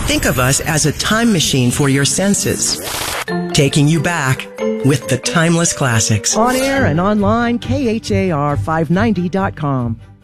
Think of us as a time machine for your senses, taking you back with the timeless classics. On air and online, KHAR590.com.